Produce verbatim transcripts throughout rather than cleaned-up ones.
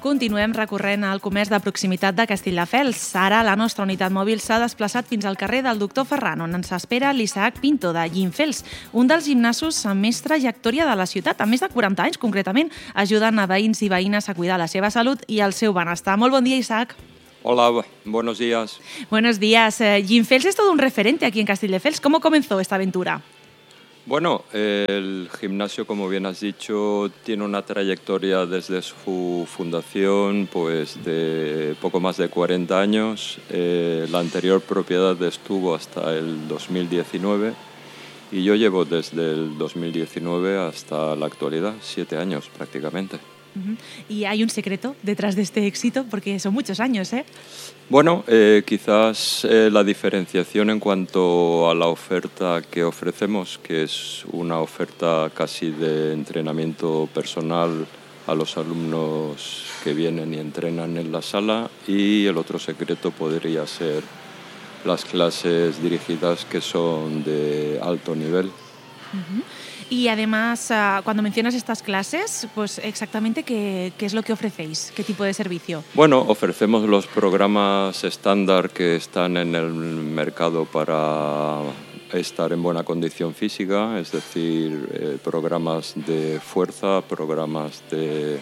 Continuem recorrent el comerç de proximitat de Castelldefels. Ara la nostra unitat mòbil s'ha desplaçat fins al carrer del Doctor Ferran, on ens espera l'Isaac Pinto, de Gimfels, un dels gimnasos amb més trajectòria de la ciutat, amb més de quaranta anys concretament, ajudant a veïns i veïnes a cuidar la seva salut i el seu benestar. Molt bon dia, Isaac. Hola, buenos días. Buenos días. Gimfels es todo un referente aquí en Castelldefels. ¿Cómo comenzó esta aventura? Bueno, el gimnasio, como bien has dicho, tiene una trayectoria desde su fundación pues de poco más de cuarenta años. Eh, la anterior propiedad estuvo hasta el dos mil diecinueve y yo llevo desde el dos mil diecinueve hasta la actualidad, siete años prácticamente. Uh-huh. ¿Y hay un secreto detrás de este éxito? Porque son muchos años, ¿eh? Bueno, eh, quizás eh, la diferenciación en cuanto a la oferta que ofrecemos, que es una oferta casi de entrenamiento personal a los alumnos que vienen y entrenan en la sala, y el otro secreto podría ser las clases dirigidas que son de alto nivel. Uh-huh. Y además, uh, cuando mencionas estas clases, pues exactamente qué, qué es lo que ofrecéis, qué tipo de servicio. Bueno, ofrecemos los programas estándar que están en el mercado para estar en buena condición física, es decir, eh, programas de fuerza, programas de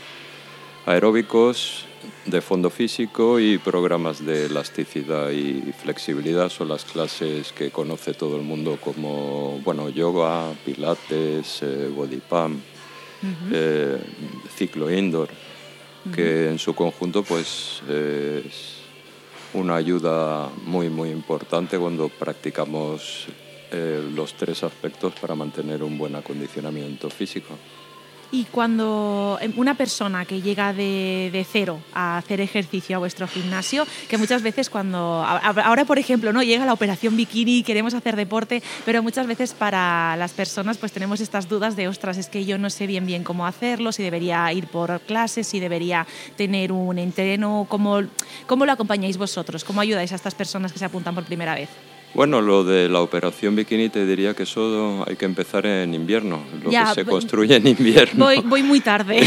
aeróbicos, de fondo físico y programas de elasticidad y flexibilidad. Son las clases que conoce todo el mundo como bueno, yoga, pilates, eh, body pump, uh-huh. eh, ciclo indoor, uh-huh. que en su conjunto pues eh, es una ayuda muy muy importante cuando practicamos eh, los tres aspectos para mantener un buen acondicionamiento físico. Y cuando una persona que llega de, de cero a hacer ejercicio a vuestro gimnasio, que muchas veces cuando, ahora por ejemplo, ¿no? Llega la operación bikini, queremos hacer deporte, pero muchas veces para las personas pues tenemos estas dudas de, ostras, es que yo no sé bien bien cómo hacerlo, si debería ir por clases, si debería tener un entreno, ¿cómo, cómo lo acompañáis vosotros? ¿Cómo ayudáis a estas personas que se apuntan por primera vez? Bueno, lo de la operación bikini te diría que eso hay que empezar en invierno, lo ya, que se construye en invierno. Voy, voy muy tarde.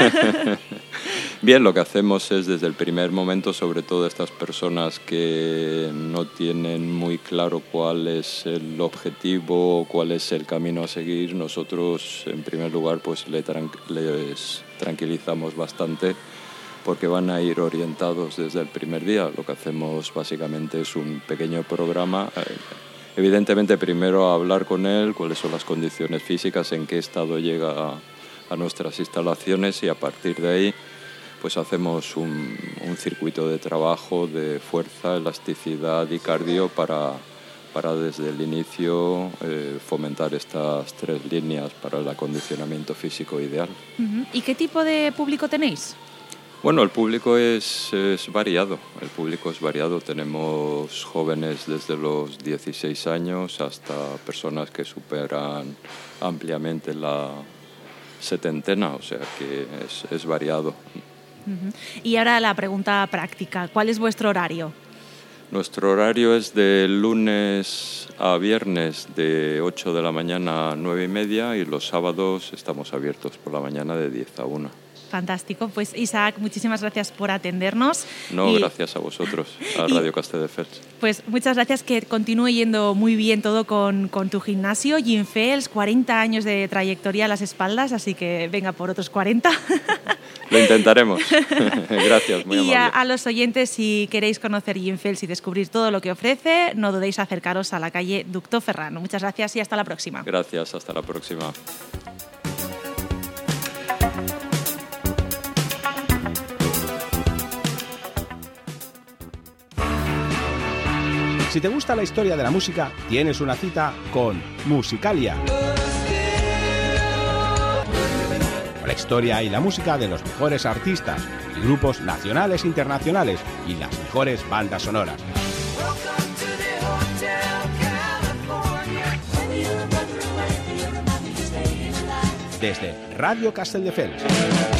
Bien, lo que hacemos es desde el primer momento, sobre todo estas personas que no tienen muy claro cuál es el objetivo, cuál es el camino a seguir, nosotros en primer lugar pues les tranquilizamos bastante, porque van a ir orientados desde el primer día. Lo que hacemos básicamente es un pequeño programa. Evidentemente, primero hablar con él, cuáles son las condiciones físicas, en qué estado llega a, a nuestras instalaciones, y a partir de ahí pues hacemos un, un circuito de trabajo de fuerza, elasticidad y cardio para, para desde el inicio eh, fomentar estas tres líneas para el acondicionamiento físico ideal. Uh-huh. ¿Y qué tipo de público tenéis? Bueno, el público es, es variado, el público es variado. Tenemos jóvenes desde los dieciséis años hasta personas que superan ampliamente la setentena, o sea que es, es variado. Uh-huh. Y ahora la pregunta práctica, ¿cuál es vuestro horario? Nuestro horario es de lunes a viernes de ocho de la mañana a nueve y media, y los sábados estamos abiertos por la mañana de diez a una. Fantástico. Pues Isaac, muchísimas gracias por atendernos. No, y... gracias a vosotros, a Radio Castelldefels. Pues muchas gracias, que continúe yendo muy bien todo con, con tu gimnasio. Gimfels, cuarenta años de trayectoria a las espaldas, así que venga por otros cuarenta. Lo intentaremos. Gracias, muy y amable. Y a, a los oyentes, si queréis conocer Gimfels y descubrir todo lo que ofrece, no dudéis acercaros a la calle Doctor Ferran. Muchas gracias y hasta la próxima. Gracias, hasta la próxima. Si te gusta la historia de la música, tienes una cita con Musicalia. La historia y la música de los mejores artistas y grupos nacionales e internacionales y las mejores bandas sonoras. Desde Radio Castelldefels.